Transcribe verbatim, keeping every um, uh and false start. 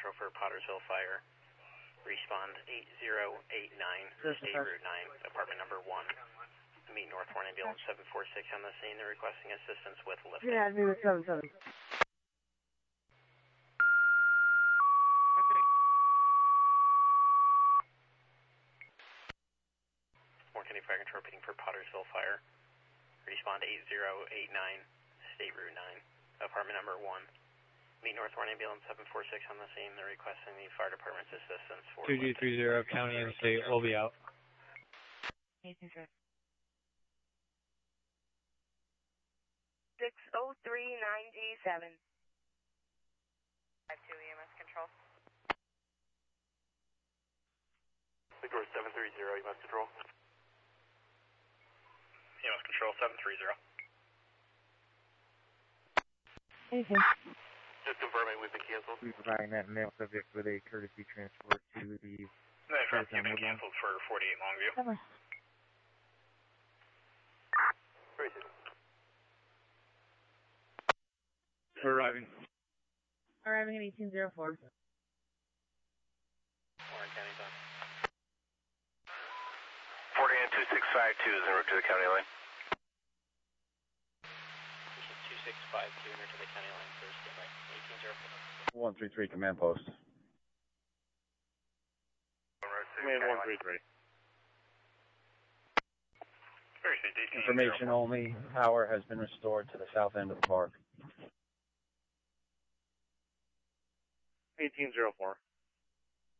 Control for Pottersville Fire. Respond eight zero eight nine, State Route nine, apartment number one. Meet Northbourne Ambulance seven four six on the scene. They're requesting assistance with lifting. Yeah, me with seven seven. Warren County Fire Control repeating for Pottersville Fire. Respond eight zero eight nine, State Route nine, apartment number one. Meet Northbourne Ambulance seven four six on the scene. They're requesting the fire department's assistance for two G three zero, county and state, will be out. six oh three nine G seven. five two E M S Control. Victor seven three zero, E M S Control. E M S Control seven three zero. Anything. Just confirming we've been canceled. We're providing that male subject with a courtesy transport to the... No, you've been canceled for forty-eight Longview. Never. Very good. We're arriving. Arriving at eighteen oh four. Warren County's on. forty-nine two six five two is en route to the county line. two six five two en route to the county line for standby. eighteen oh four. one three three, command post. Command one three three. Information only. Power has been restored to the south end of the park. eighteen oh four.